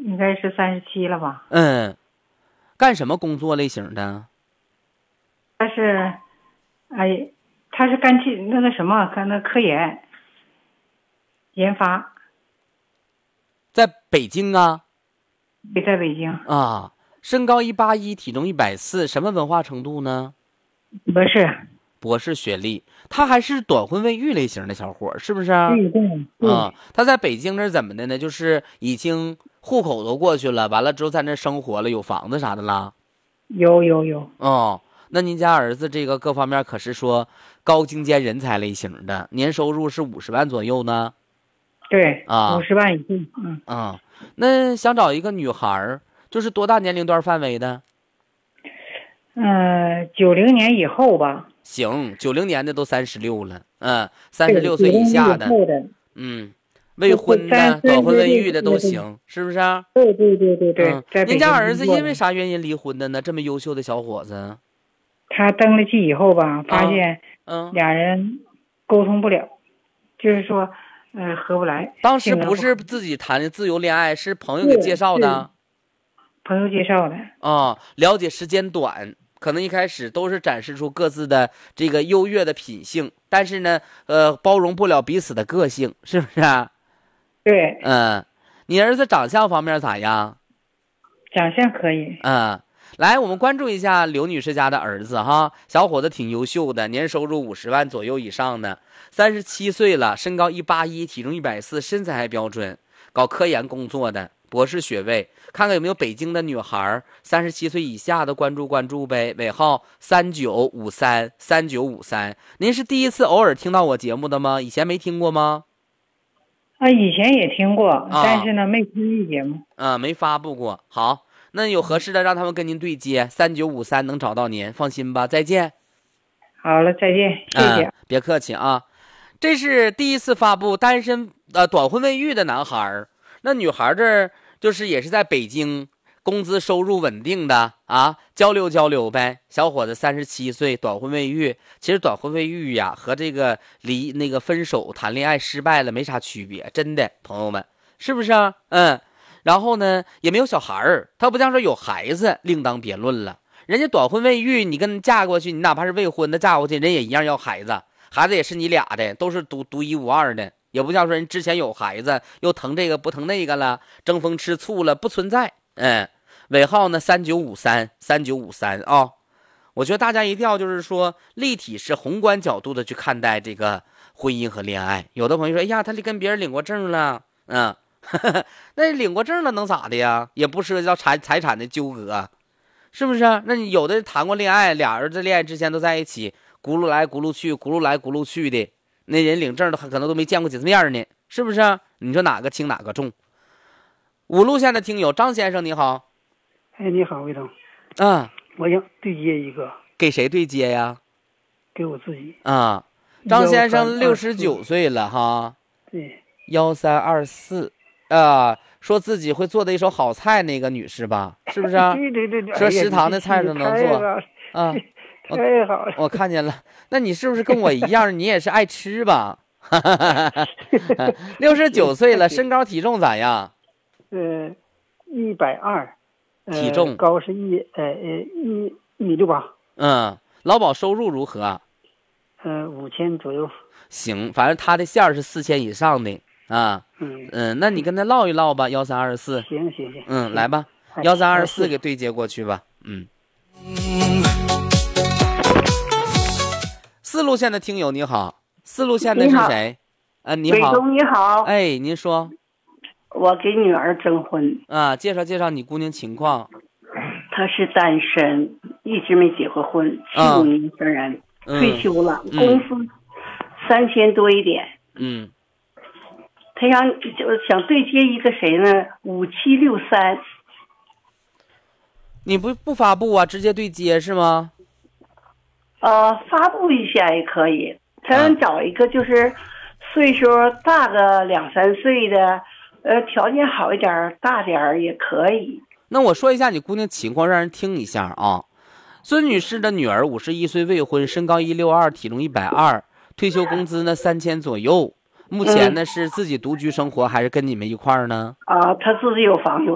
应该是37了吧？ 干什么工作类型的？ 他是，哎，他是干那个什么，干那科研发。 在北京啊？ 对，在北京。 啊，身高181，体重140，什么文化程度呢？ 博士。 博士学历。他还是短婚未育类型的小伙，是不是啊？ 对。 他在北京那是怎么的呢？就是已经户口都过去了，完了之后在那生活了，有房子啥的啦？ 有。 哦，那您家儿子这个各方面可是说高精尖人才类型的，年收入是50万左右呢？ 对啊 ，50万以上。那想找一个女孩，就是多大年龄段范围的 ？90年以后吧。 行，90年的都36了，36岁以下的，未婚的、短婚未育的都行，是不是啊？ 对。 您家儿子因为啥原因离婚的呢？这么优秀的小伙子， 他登了记以后吧，发现俩人沟通不了，就是说合不来。 当时不是自己谈的自由恋爱，是朋友给介绍的。 朋友介绍的。 了解时间短，可能一开始都是展示出各自的这个优越的品性，但是呢，包容不了彼此的个性，是不是啊？ 对。 你儿子长相方面咋样？ 长相可以。 来，我们关注一下刘女士家的儿子哈，小伙子挺优秀的，年收入50万左右以上的，37岁了，身高181，体重140，身材还标准，搞科研工作的，博士学位。看看有没有北京的女孩，37岁以下的关注呗。尾号3953。您是第一次偶尔听到我节目的吗？以前没听过吗？ 以前也听过，但是呢没参与节目。 没发布过。好，那有合适的让他们跟您对接，3953能找到您，放心吧。再见。 好了，再见，谢谢。 别客气啊。这是第一次发布单身短婚未育的男孩，那女孩这就是也是在北京，工资收入稳定的交流呗。小伙子37岁，短婚未育。其实短婚未育呀，和这个分手谈恋爱失败了没啥区别，真的，朋友们，是不是啊？然后呢，也没有小孩儿，他不像说有孩子另当别论了。人家短婚未育，你跟嫁过去，你哪怕是未婚的嫁过去，人也一样要孩子，孩子也是你俩的，都是独一无二的。也不像说人之前有孩子又疼这个不疼那个了，争风吃醋了，不存在。尾号呢3953啊。我觉得大家一定要就是说立体式宏观角度的去看待这个婚姻和恋爱。有的朋友说，哎呀，他跟别人领过证了，那领过证了能咋的呀？也不涉及到财产的纠葛，是不是？那你有的谈过恋爱，俩人在恋爱之前都在一起，轱辘来轱辘去，轱辘来轱辘去的，那人领证的可能都没见过几次面呢，是不是？你说哪个轻哪个重？五路线的听友张先生你好。 你好，魏总。我想对接一个。给谁对接呀？ 给我自己。 张先生69岁了哈。 对。 1324说自己会做的一手好菜，那个女士吧，是不是啊？ 对。 说食堂的菜都能做太好了。 我看见了。那你是不是跟我一样，你也是爱吃吧？69岁了，身高体重咋样 ？120。 体重高是1米68。 劳保收入如何 ？5000左右。 行，反正他的线是4000以上的那你跟他唠一唠吧，1324。 行。 来吧，1324给对接过去吧。4路线的听友你好，4路线的是谁？你好。 伟东你好。 您说。 我给女儿征婚介绍你姑娘情况。 她是单身，一直没结过婚，75年生人，退休了，工资3000多一点。她想对接一个谁呢？5763。 你不发布啊，直接对接是吗？ 发布一下也可以。她想找一个就是岁数大个2-3岁的。条件好一点，大点也可以。 那我说一下你姑娘情况，让人听一下啊。孙女士的女儿51岁，未婚，身高162，体重120，退休工资呢3000左右。目前呢是自己独居生活，还是跟你们一块儿呢？ 她自己有房有